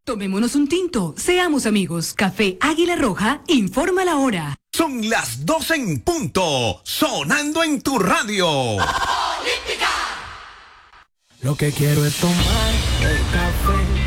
Tomémonos un tinto, seamos amigos. Café Águila Roja, informa la hora. Son las 12 en punto, sonando en tu radio. Olímpica. Lo que quiero es tomar el café